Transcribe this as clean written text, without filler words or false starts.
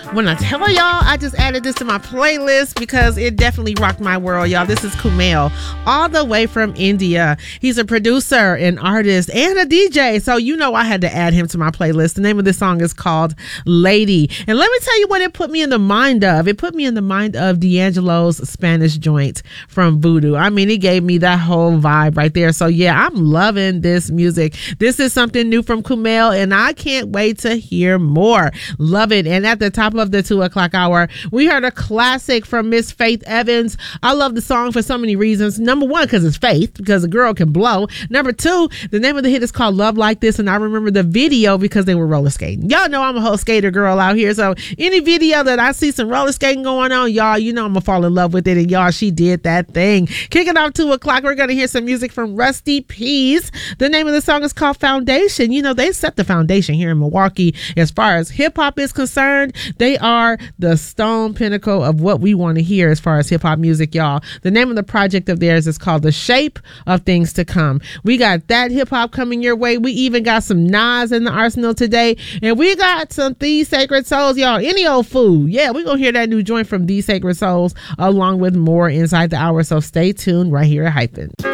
When I tell y'all, I just added this to my playlist because it definitely rocked my world, y'all. This is Kumail, all the way from India. He's a producer, an artist, and a DJ. So you know I had to add him to my playlist. The name of this song is called Lady. And let me tell you what it put me in the mind of. It put me in the mind of D'Angelo's Spanish joint from Voodoo. I mean, it gave me that whole vibe right there. So yeah, I'm loving this music. This is something new from Kumail, and I can't wait to hear more. Love it. And at the top of the 2 o'clock hour, we heard a classic from Miss Faith Evans. I love the song for so many reasons. Number one, because it's Faith, because a girl can blow. Number two, the name of the hit is called Love Like This, and I remember the video because they were roller skating. Y'all know I'm a whole skater girl out here, so any video that I see some roller skating going on, y'all, you know I'm gonna fall in love with it, and y'all, she did that thing. Kicking off 2 o'clock, we're gonna hear some music from Rusty Peas. The name of the song is called Foundation. You know, they set the foundation here in Milwaukee as far as hip-hop is concerned. They are the stone pinnacle of what we want to hear as far as hip-hop music, y'all. The name of the project of theirs is called The Shape of Things to Come. We got that hip-hop coming your way. We even got some Nas in the arsenal today, and we got some These Sacred Souls, y'all. Any old food. Yeah, we're gonna hear that new joint from These Sacred Souls along with more inside the hour, so stay tuned right here at Hyphen.